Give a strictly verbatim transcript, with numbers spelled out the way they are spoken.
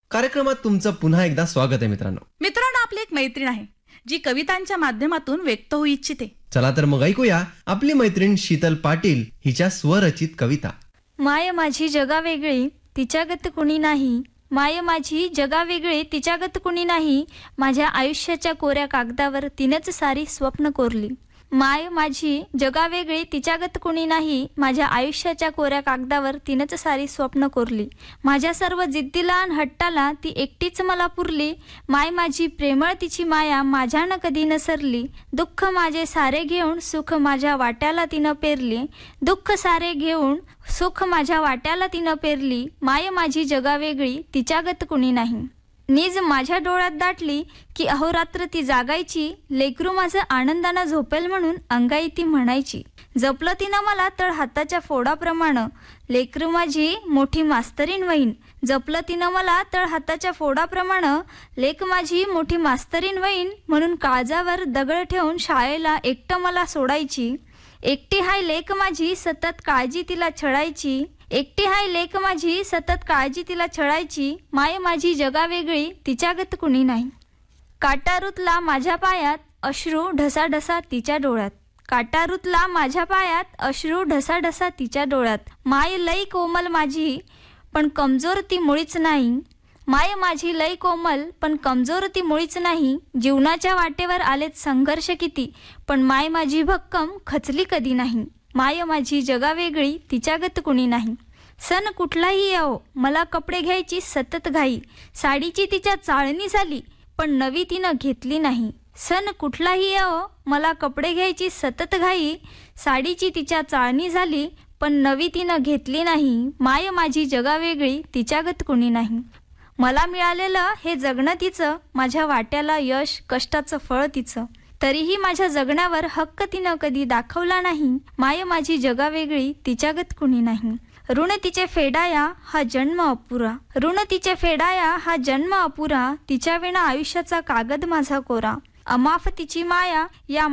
कार्यक्रमात तुमचं पुन्हा एकदा स्वागत आहे मित्रांनो. मित्रांनो, आपली एक मैत्रीण आहे जी कवितांच्या माध्यमातून व्यक्त होऊ इच्छिते. चला तर मग ऐकूया आपली मैत्रीण शीतल पाटील हिच्या स्वरचित कविता. माय माझी जगा वेगळी तिच्यागत कुणी नाही, माय माझी जगा वेगळी तिच्यागत कुणी नाही, माझ्या आयुष्याच्या कोऱ्या कागदावर तिनंच सारी स्वप्न कोरली. माय माझी जगा वेगळी तिच्यागत कुणी नाही, माझ्या आयुष्याच्या कोऱ्या कागदावर तिनंच सारी स्वप्न कोरली. माझ्या सर्व जिद्दीला आणि हट्टाला ती एकटीच मला पुरली. माय माझी प्रेमळ तिची माया माझ्यानं कधी न सरली. दुःख माझे सारे घेऊन सुख माझ्या वाट्याला तिनं पेरली. दुःख सारे घेऊन सुख माझ्या वाट्याला तिनं पेरली. माय माझी जगा वेगळी तिच्यागत कुणी नाही. नीज माझ्या डोळ्यात दाटली की अहोरात्र ती जागायची. लेकरू माझं आनंदानं झोपेल म्हणून अंगाई ती म्हणायची. जपलं तिनं मला तळ हाताच्या फोडाप्रमाणे, लेकरू माझी मोठी मास्तरीण वहीन. जपलं तिनं मला तळ हाताच्या फोडाप्रमाणे, लेक माझी मोठी मास्तरीण वहीन. म्हणून काळजावर दगड ठेवून शाळेला एकटं मला सोडायची. एकटी हाय लेक माझी सतत काळजी तिला छळायची. एकटी हाय लेक माझी सतत काळजी तिला छळायची. माय माझी जगा वेगळी तिच्यागत कुणी नाही. काटा रुतला माझ्या पायात अश्रू ढसाढसा तिच्या डोळ्यात. काटा रुतला माझ्या पायात अश्रू ढसाढसा तिच्या डोळ्यात. माय लई कोमल माझी पण कमजोर ती मुळीच नाही. माय माझी लई कोमल पण कमजोर ती मुळीच नाही. जीवनाच्या वाटेवर आलेत संघर्ष किती, पण माय माझी भक्कम खचली कधी नाही. माय माझी जगा वेगळी तिच्यागत कुणी नाही. सण कुठलाही यावो मला कपडे घ्यायची सतत घाई. साडीची तिच्या चाळणी झाली पण नवी तिनं घेतली नाही. सण कुठलाही यावो मला कपडे घ्यायची सतत घाई. साडीची तिच्या चाळणी झाली पण नवी तिनं घेतली नाही. माय माझी जगा वेगळी तिच्यागत कुणी नाही. मला मिळालेलं हे जगणं तिचं, माझ्या वाट्याला यश कष्टाचं फळ तिचं. तरीही माझ्या जगण्यावर हक्क तिनं कधी दाखवला नाही. माय माझी जगा वेगळी तिच्यागत कुणी नाही. ऋण तिचे फेडाया हा जन्म अपुरा. ऋण तिचे फेडाया हा जन्म अपुरा. तिच्या विना आयुष्याचा कागद माझा कोरा. अमाफ तिची माया या